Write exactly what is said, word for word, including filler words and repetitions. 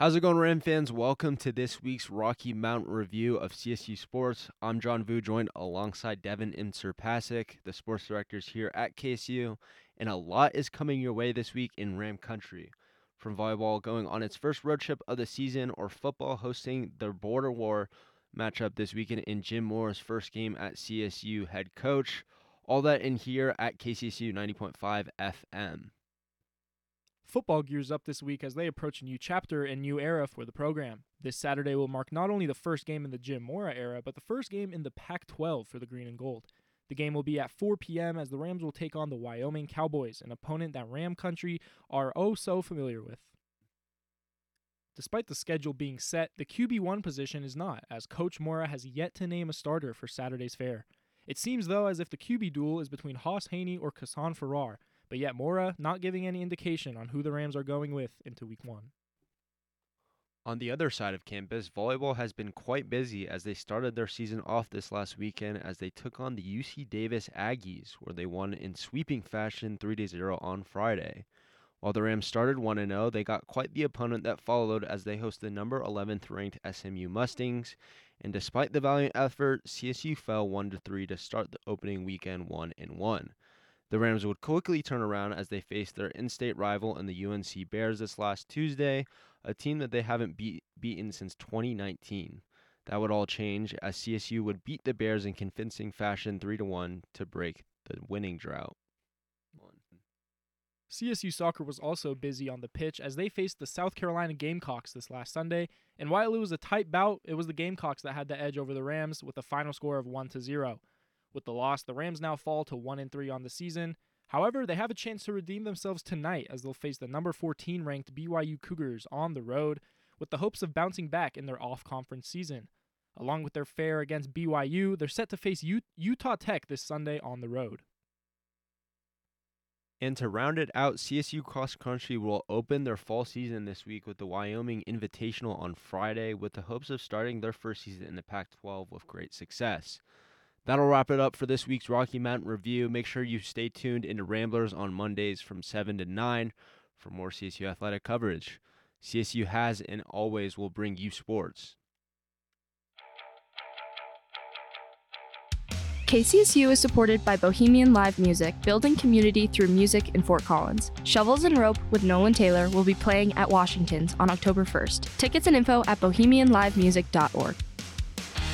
How's it going, Ram fans? Welcome to this week's Rocky Mountain review of C S U Sports. I'm John Vu, joined alongside Devin Imser-Pasick, the sports directors here at K S U, and a lot is coming your way this week in Ram Country. From volleyball going on its first road trip of the season, or football hosting their Border War matchup this weekend in Jim Moore's first game at C S U head coach. All that in here at K C S U ninety point five F M. Football gears up this week as they approach a new chapter and new era for the program. This Saturday will mark not only the first game in the Jim Mora era, but the first game in the Pac twelve for the Green and Gold. The game will be at four p.m. as the Rams will take on the Wyoming Cowboys, an opponent that Ram Country are oh so familiar with. Despite the schedule being set, the Q B one position is not, as Coach Mora has yet to name a starter for Saturday's fare. It seems, though, as if the Q B duel is between Haas Haney or Kassan Farrar, but yet Mora not giving any indication on who the Rams are going with into week one. On the other side of campus, volleyball has been quite busy as they started their season off this last weekend as they took on the U C Davis Aggies, where they won in sweeping fashion three to zero on Friday. While the Rams started one and oh, they got quite the opponent that followed as they host the number eleventh ranked S M U Mustangs, and despite the valiant effort, C S U fell one to three to start the opening weekend one and one. The Rams would quickly turn around as they faced their in-state rival in the U N C Bears this last Tuesday, a team that they haven't beat, beaten since twenty nineteen. That would all change as C S U would beat the Bears in convincing fashion three to one to break the winning drought. C S U soccer was also busy on the pitch as they faced the South Carolina Gamecocks this last Sunday, and while it was a tight bout, it was the Gamecocks that had the edge over the Rams with a final score of one to zero. With the loss, the Rams now fall to one and three on the season. However, they have a chance to redeem themselves tonight as they'll face the number fourteen ranked B Y U Cougars on the road, with the hopes of bouncing back in their off-conference season. Along with their fare against B Y U, they're set to face U- Utah Tech this Sunday on the road. And to round it out, C S U Cross Country will open their fall season this week with the Wyoming Invitational on Friday, with the hopes of starting their first season in the Pac twelve with great success. That'll wrap it up for this week's Rocky Mountain review. Make sure you stay tuned into Ramblers on Mondays from seven to nine for more C S U athletic coverage. C S U has and always will bring you sports. K C S U is supported by Bohemian Live Music, building community through music in Fort Collins. Shovels and Rope with Nolan Taylor will be playing at Washington's on October first. Tickets and info at bohemian live music dot org.